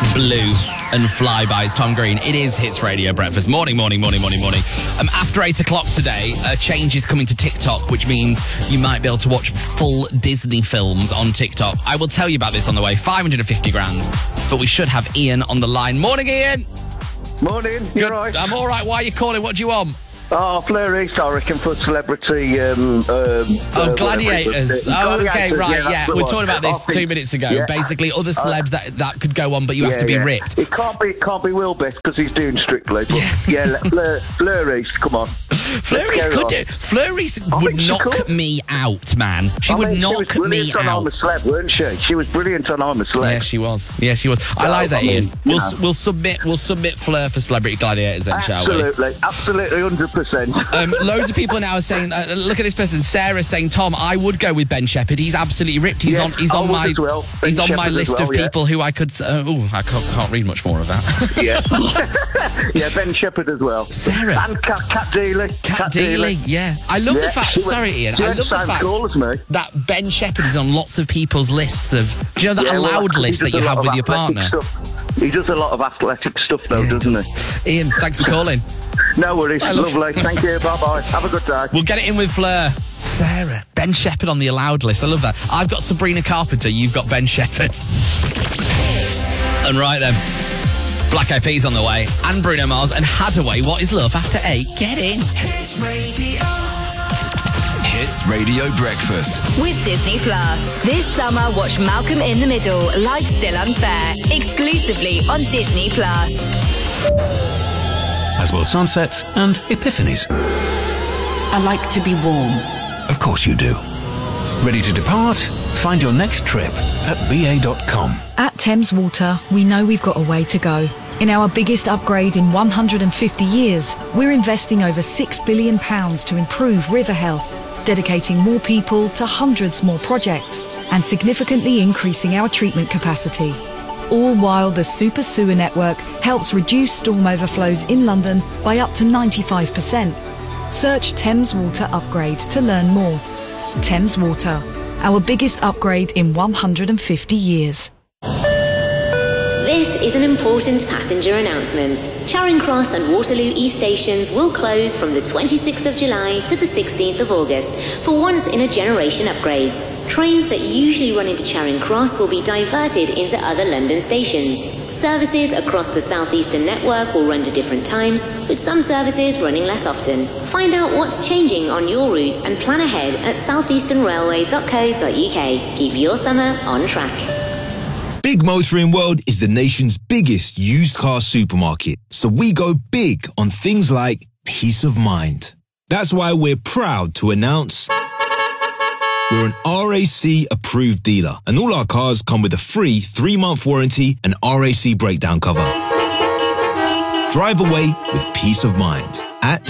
Blue and Flybys, Tom Green. It is Hits Radio Breakfast. Morning. After 8 o'clock today, a change is coming to TikTok, which means you might be able to watch full Disney films on TikTok. I will tell you about this on the way. 550 grand. But we should have Ian on the line. Morning, Ian. Morning. You all right? I'm all right. Why are you calling? What do you want? Oh, Fleur East, I reckon, for celebrity... gladiators. Okay, right, yeah. We were talking about this 2 minutes ago. Yeah. Basically, other celebs that could go on, but you have to be ripped. It can't be Will Best because he's doing Strictly. But Fleur East, come on. Fleur East could do. Fleur East would knock me out, man. She would knock me out. I'm a Celeb, weren't she? She was brilliant on I'm a Celeb. Yeah, she was. I like that, Ian. We'll submit Fleur for Celebrity Gladiators then, shall we? Absolutely, 100%. Loads of people now are saying, look at this person, Sarah saying, Tom, I would go with Ben Shepherd. He's absolutely ripped. He's on my list of people who I could. I can't read much more of that. Yeah, Ben Shepherd as well. Sarah and Cat Dealey. Cat Dealey, yeah. I love the fact. Sorry, Ian. I love the fact that Ben Shepherd is on lots of people's lists of. Do you know that allowed list that you have with your partner? He does a lot of athletic stuff, though, doesn't he? Ian, thanks for calling. No worries. Lovely. Thank you. Bye-bye. Have a good day. We'll get it in with Fleur. Sarah, Ben Shepherd on the allowed list. I love that. I've got Sabrina Carpenter. You've got Ben Shepherd. And right then, Black Eyed Peas on the way. And Bruno Mars and Hadaway. What is love after 8? Get in. Hits Radio Breakfast with Disney Plus. This summer, watch Malcolm in the Middle, Life Still Unfair, exclusively on Disney Plus. As well sunsets and epiphanies. I like to be warm. Of course you do. Ready to depart? Find your next trip at BA.com. At Thames Water, we know we've got a way to go. In our biggest upgrade in 150 years, we're investing over £6 billion to improve river health, dedicating more people to hundreds more projects, and significantly increasing our treatment capacity. All while the Super Sewer Network helps reduce storm overflows in London by up to 95%. Search Thames Water Upgrade to learn more. Thames Water, our biggest upgrade in 150 years. This is an important passenger announcement. Charing Cross and Waterloo East stations will close from the 26th of July to the 16th of August for once-in-a-generation upgrades. Trains that usually run into Charing Cross will be diverted into other London stations. Services across the South Eastern network will run to different times, with some services running less often. Find out what's changing on your route and plan ahead at southeasternrailway.co.uk. Keep your summer on track. Big Motoring World is the nation's biggest used car supermarket, so we go big on things like peace of mind. That's why we're proud to announce we're an RAC approved dealer, and all our cars come with a free 3-month warranty and RAC breakdown cover. Drive away with peace of mind at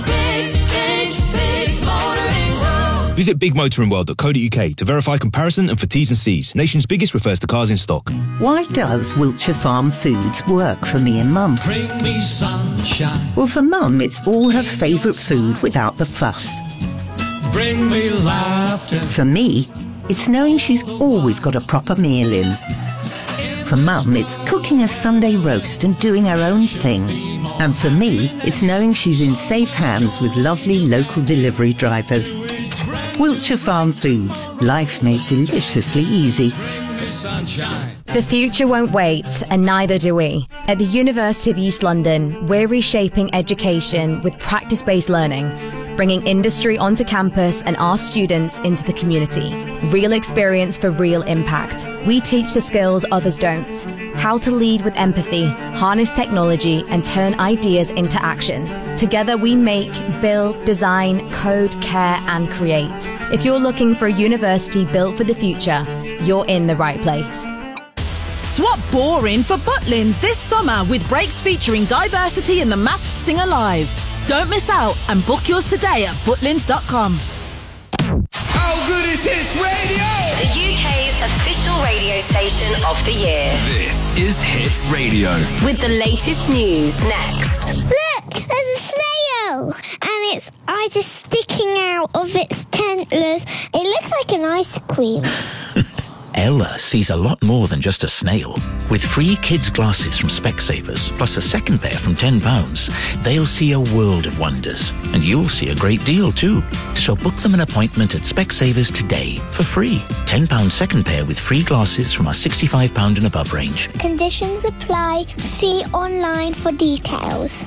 Visit bigmotoringworld.co.uk to verify comparison and for T's and C's. Nation's biggest refers to cars in stock. Why does Wiltshire Farm Foods work for me and Mum? Bring me sunshine. Well, for Mum, it's all her favourite food without the fuss. Bring me laughter. For me, it's knowing she's always got a proper meal in. For Mum, it's cooking a Sunday roast and doing her own thing. And for me, it's knowing she's in safe hands with lovely local delivery drivers. Wiltshire Farm Foods. Life made deliciously easy. The future won't wait, and neither do we. At the University of East London, we're reshaping education with practice-based learning, bringing industry onto campus and our students into the community. Real experience for real impact. We teach the skills others don't. How to lead with empathy, harness technology, and turn ideas into action. Together we make, build, design, code, care, and create. If you're looking for a university built for the future, you're in the right place. Swap boring for Butlins this summer with breaks featuring diversity and the Masked Singer Live. Don't miss out and book yours today at butlins.com. How good is Hits Radio? The UK's official radio station of the year. This is Hits Radio. With the latest news next. Look, there's a snail, and its eyes are sticking out of its antlers. It looks like an ice cream. Ella sees a lot more than just a snail. With free kids' glasses from Specsavers, plus a second pair from £10, they'll see a world of wonders. And you'll see a great deal too. So book them an appointment at Specsavers today for free. £10 second pair with free glasses from our £65 and above range. Conditions apply. See online for details.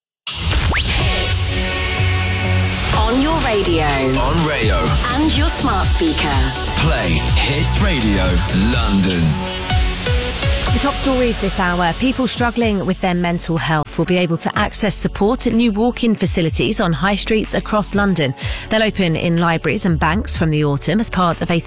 On your radio. On Rayo. And your smart speaker. Play Hits Radio London. The top stories this hour. People struggling with their mental health will be able to access support at new walk-in facilities on high streets across London. They'll open in libraries and banks from the autumn as part of a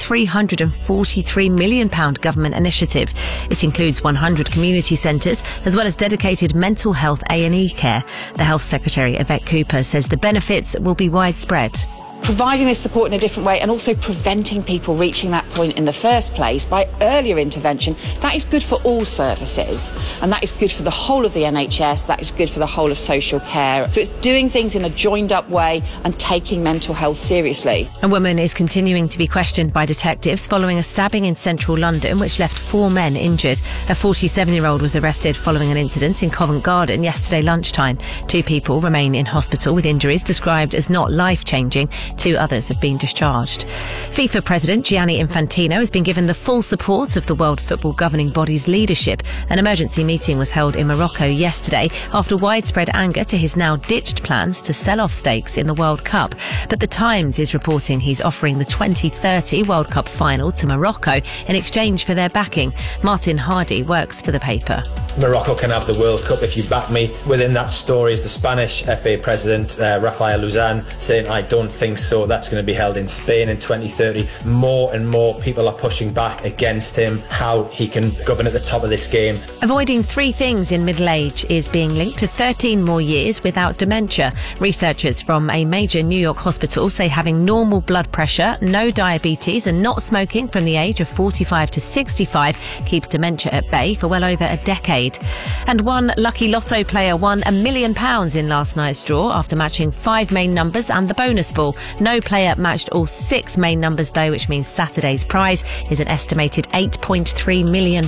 £343 million government initiative. It includes 100 community centres as well as dedicated mental health A&E care. The Health Secretary, Yvette Cooper, says the benefits will be widespread. Providing this support in a different way and also preventing people reaching that point in the first place by earlier intervention, that is good for all services, and that is good for the whole of the NHS, that is good for the whole of social care. So it's doing things in a joined up way and taking mental health seriously. A woman is continuing to be questioned by detectives following a stabbing in central London which left 4 men injured. A 47-year-old was arrested following an incident in Covent Garden yesterday lunchtime. 2 people remain in hospital with injuries described as not life-changing. 2 others have been discharged. FIFA President Gianni Infantino has been given the full support of the World Football governing body's leadership. An emergency meeting was held in Morocco yesterday after widespread anger to his now ditched plans to sell off stakes in the World Cup. But The Times is reporting he's offering the 2030 World Cup final to Morocco in exchange for their backing. Martin Hardy works for the paper. Morocco can have the World Cup if you back me. Within that story is the Spanish FA president, Rafael Luzan, saying, I don't think so. That's going to be held in Spain in 2030. More and more people are pushing back against him, how he can govern at the top of this game. Avoiding 3 things in middle age is being linked to 13 more years without dementia. Researchers from a major New York hospital say having normal blood pressure, no diabetes and not smoking from the age of 45 to 65 keeps dementia at bay for well over a decade. And one lucky lotto player won £1 million in last night's draw after matching 5 main numbers and the bonus ball. No player matched all 6 main numbers though, which means Saturday's prize is an estimated £8.3 million.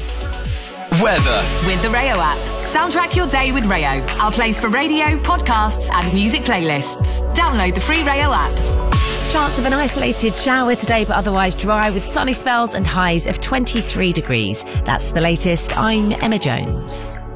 Weather. With the Rayo app. Soundtrack your day with Rayo. Our place for radio, podcasts and music playlists. Download the free Rayo app. Chance of an isolated shower today, but otherwise dry with sunny spells and highs of 23 degrees. That's the latest. I'm Emma Jones.